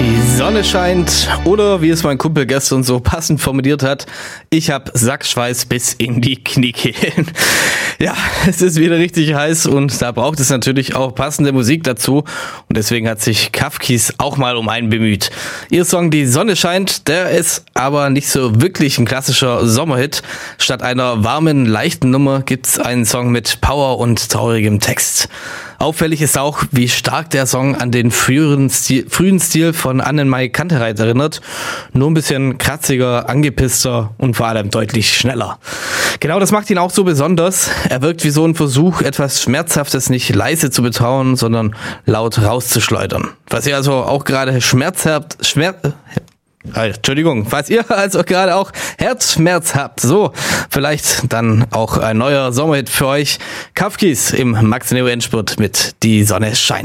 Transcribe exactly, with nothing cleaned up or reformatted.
Die Sonne scheint oder wie es mein Kumpel gestern so passend formuliert hat, ich hab Sackschweiß bis in die Kniekehlen. Ja, es ist wieder richtig heiß und da braucht es natürlich auch passende Musik dazu und deswegen hat sich Kafkis auch mal um einen bemüht. Ihr Song Die Sonne scheint, der ist aber nicht so wirklich ein klassischer Sommerhit. Statt einer warmen, leichten Nummer gibt's einen Song mit Power und traurigem Text. Auffällig ist auch, wie stark der Song an den früheren Stil, frühen Stil von Annemarie Kantereit erinnert. Nur ein bisschen kratziger, angepisster und vor allem deutlich schneller. Genau das macht ihn auch so besonders. Er wirkt wie so ein Versuch, etwas Schmerzhaftes nicht leise zu betrauern, sondern laut rauszuschleudern. Was ihr also auch gerade schmerzhaft, schmerz... Entschuldigung, falls ihr also gerade auch Herzschmerz habt, so, vielleicht dann auch ein neuer Sommerhit für euch. Kafkis im Max Neo Endspurt mit Die Sonne scheint.